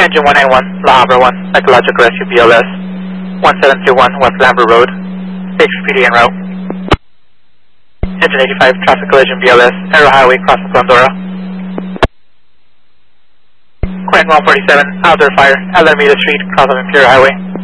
Engine 191, La Habra 1, Ecological Rescue BLS, 1731 West Lambert Road, station PD en route. Engine 85, traffic collision BLS, Arrow Highway, crossing Glendora. Quint 147, outdoor fire, Alameda Street, cross of Imperial Highway.